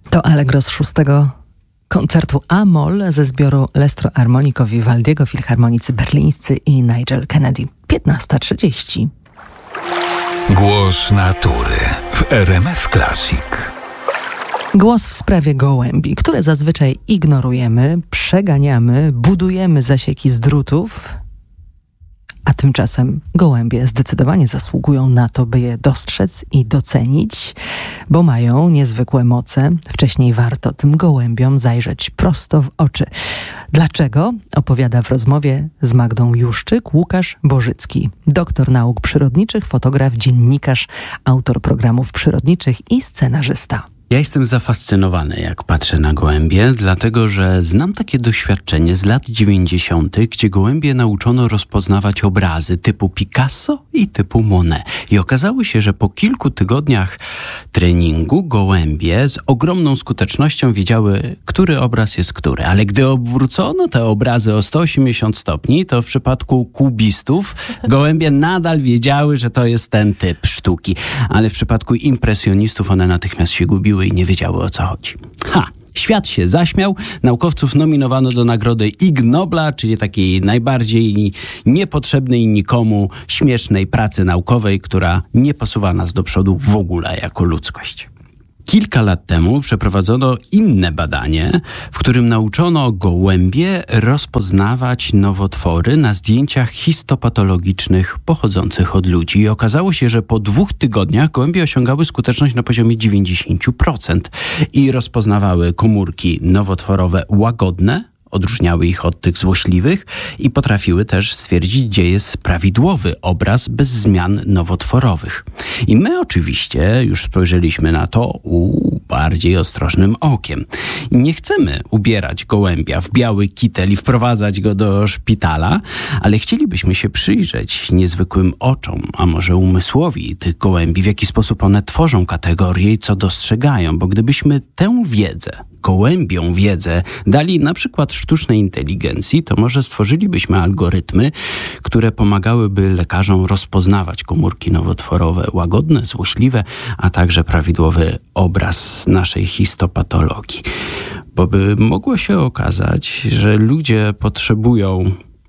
To Allegro z 6. koncertu A-moll ze zbioru Lestro Armonico Vivaldiego, filharmonicy berlińscy i Nigel Kennedy. 15:30. Głos natury w RMF Classic. Głos w sprawie gołębi, które zazwyczaj ignorujemy, przeganiamy, budujemy zasieki z drutów, a tymczasem gołębie zdecydowanie zasługują na to, by je dostrzec i docenić, bo mają niezwykłe moce. Wcześniej warto tym gołębiom zajrzeć prosto w oczy. Dlaczego? Opowiada w rozmowie z Magdą Juszczyk Łukasz Bożycki, doktor nauk przyrodniczych, fotograf, dziennikarz, autor programów przyrodniczych i scenarzysta. Ja jestem zafascynowany, jak patrzę na gołębie, dlatego że znam takie doświadczenie z lat 90., gdzie gołębie nauczono rozpoznawać obrazy typu Picasso i typu Monet. I okazało się, że po kilku tygodniach treningu gołębie z ogromną skutecznością wiedziały, który obraz jest który. Ale gdy obrócono te obrazy o 180 stopni, to w przypadku kubistów gołębie nadal wiedziały, że to jest ten typ sztuki. Ale w przypadku impresjonistów one natychmiast się gubiły i nie wiedziały, o co chodzi. Świat się zaśmiał, naukowców nominowano do nagrody Ig Nobla, czyli takiej najbardziej niepotrzebnej nikomu śmiesznej pracy naukowej, która nie posuwa nas do przodu w ogóle jako ludzkość. Kilka lat temu przeprowadzono inne badanie, w którym nauczono gołębie rozpoznawać nowotwory na zdjęciach histopatologicznych pochodzących od ludzi. I okazało się, że po 2 tygodniach gołębie osiągały skuteczność na poziomie 90% i rozpoznawały komórki nowotworowe łagodne, odróżniały ich od tych złośliwych i potrafiły też stwierdzić, gdzie jest prawidłowy obraz bez zmian nowotworowych. I my oczywiście już spojrzeliśmy na to bardziej ostrożnym okiem. Nie chcemy ubierać gołębia w biały kitel i wprowadzać go do szpitala, ale chcielibyśmy się przyjrzeć niezwykłym oczom, a może umysłowi tych gołębi, w jaki sposób one tworzą kategorie i co dostrzegają, bo gdybyśmy tę wiedzę, gołębią wiedzę dali na przykład sztucznej inteligencji, to może stworzylibyśmy algorytmy, które pomagałyby lekarzom rozpoznawać komórki nowotworowe łagodne, złośliwe, a także prawidłowy obraz naszej histopatologii. Bo by mogło się okazać, że ludzie potrzebują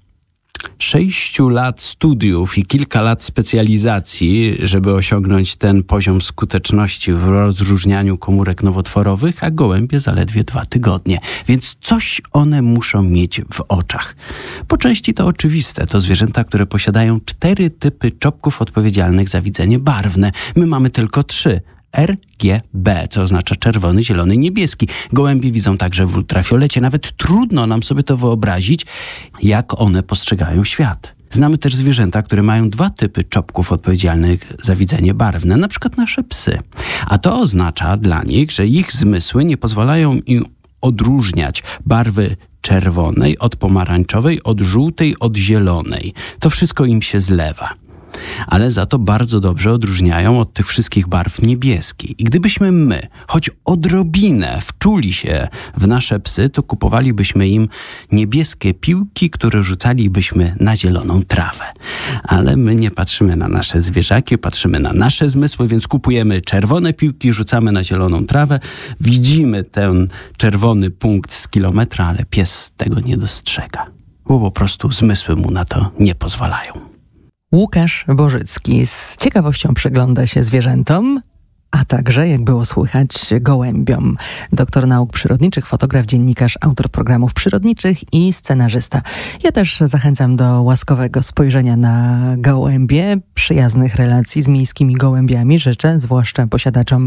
6 lat studiów i kilka lat specjalizacji, żeby osiągnąć ten poziom skuteczności w rozróżnianiu komórek nowotworowych, a gołębie zaledwie 2 tygodnie. Więc coś one muszą mieć w oczach. Po części to oczywiste. To zwierzęta, które posiadają 4 typy czopków odpowiedzialnych za widzenie barwne. My mamy tylko 3. RGB, co oznacza czerwony, zielony, niebieski. Gołębie widzą także w ultrafiolecie. Nawet trudno nam sobie to wyobrazić, jak one postrzegają świat. Znamy też zwierzęta, które mają 2 typy czopków odpowiedzialnych za widzenie barwne, na przykład nasze psy. A to oznacza dla nich, że ich zmysły nie pozwalają im odróżniać barwy czerwonej od pomarańczowej, od żółtej, od zielonej. To wszystko im się zlewa. Ale za to bardzo dobrze odróżniają od tych wszystkich barw niebieskich. I gdybyśmy my, choć odrobinę wczuli się w nasze psy, to kupowalibyśmy im niebieskie piłki, które rzucalibyśmy na zieloną trawę. Ale my nie patrzymy na nasze zwierzaki, patrzymy na nasze zmysły, więc kupujemy czerwone piłki, rzucamy na zieloną trawę, widzimy ten czerwony punkt z kilometra, ale pies tego nie dostrzega, bo po prostu zmysły mu na to nie pozwalają. Łukasz Bożycki z ciekawością przygląda się zwierzętom, a także, jak było słychać, gołębiom. Doktor nauk przyrodniczych, fotograf, dziennikarz, autor programów przyrodniczych i scenarzysta. Ja też zachęcam do łaskowego spojrzenia na gołębie, przyjaznych relacji z miejskimi gołębiami życzę, zwłaszcza posiadaczom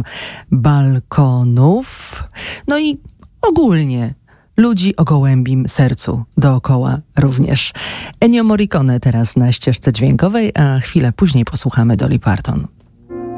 balkonów. No i ogólnie ludzi o gołębim sercu dookoła również. Ennio Morricone teraz na ścieżce dźwiękowej, a chwilę później posłuchamy Dolly Parton.